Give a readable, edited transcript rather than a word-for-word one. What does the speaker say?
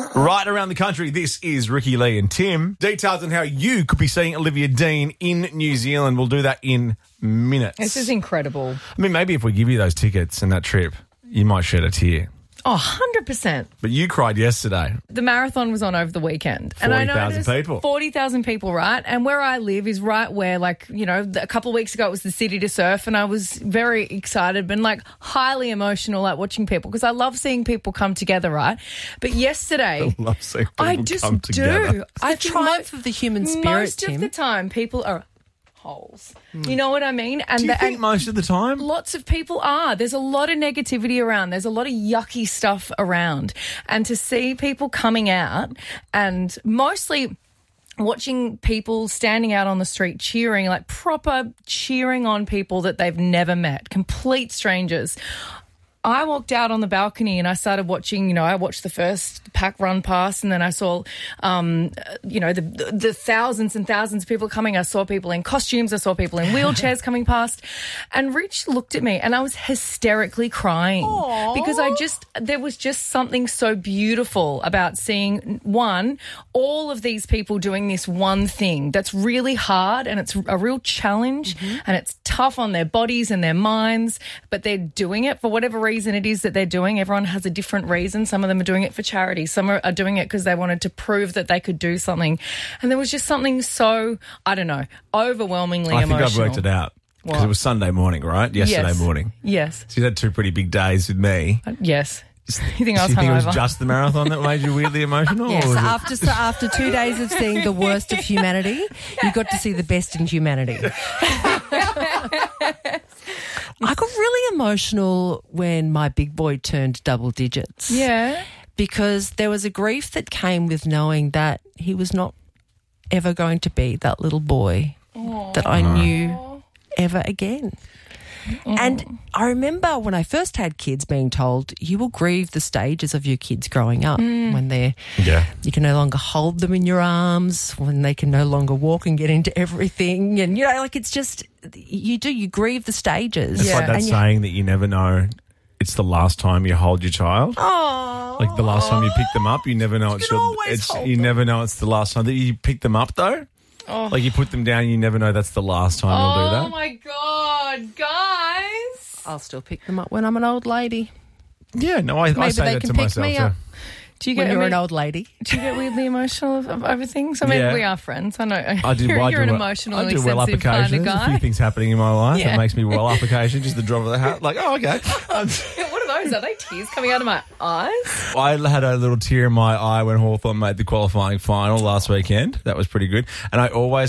Right around the country, this is Ricky Lee and Tim. Details on how you could be seeing Olivia Dean in New Zealand. We'll do that in minutes. This is incredible. I mean, maybe if we give you those tickets and that trip, you might shed a tear. Oh, 100%. But you cried yesterday. The marathon was on over the weekend. 40,000 people. 40,000 people, right? And where I live is right where, like, you know, a couple of weeks ago it was the city to surf, and I was very excited, but like highly emotional at watching people because I love seeing people come together, right? But yesterday, I love seeing people I just come together. do. I The triumph of the human spirit, most Tim. of the time people are holes. You know what I mean? And Do you think most of the time? lots of people are. There's a lot of negativity around. There's a lot of yucky stuff around. And to see people coming out and mostly watching people standing out on the street cheering, like proper cheering on people that they've never met, complete strangers. I walked out on the balcony and I started watching, you know, I watched the first pack run past, and then I saw, you know, the thousands and thousands of people coming. I saw people in costumes. I saw people in wheelchairs coming past. And Rich looked at me and I was hysterically crying. Aww. Because there was just something so beautiful about seeing, one, all of these people doing this one thing that's really hard and it's a real challenge and it's tough on their bodies and their minds, but they're doing it for whatever reason it is that they're doing. Everyone has a different reason. Some of them are doing it for charity. Some are doing it because they wanted to prove that they could do something. And there was just something so, I don't know, overwhelmingly emotional. I think I've worked it out. Because What? it was Sunday morning, right? Yesterday morning. Yes. So you had 2 pretty big days with me. Yes. You think I was Do you think it hungover? was just the marathon that made you weirdly emotional? Yes, or was it- after 2 days of seeing the worst of humanity, you got to see the best in humanity. I got really emotional when my big boy turned double digits. Yeah. Because there was a grief that came with knowing that he was not ever going to be that little boy that I knew ever again. And I remember when I first had kids being told, you will grieve the stages of your kids growing up when you can no longer hold them in your arms, when they can no longer walk and get into everything. And, you know, like it's just, you grieve the stages. It's like that And saying that you never know it's the last time you hold your child. Oh, Like the last time you pick them up, you never know can always hold you never know it's the last time that you pick them up though. Like you put them down, you never know that's the last time you'll do that. Oh, my God, guys. I'll still pick them up when I'm an old lady. Yeah, no, I Maybe say they that can to pick myself me too. up. Do you When get you're an old lady. Do you get weirdly emotional over things? I mean, Yeah. we are friends. I know. I do. You're, I you're do an well- emotionally I do well up sensitive occasion. kind of There's a guy. few things happening in my life Yeah. that makes me well up occasion. Just the drop of the hat. Like, oh, okay. What are those? Are they tears coming out of my eyes? I had a little tear in my eye when Hawthorn made the qualifying final last weekend. That was pretty good. And I always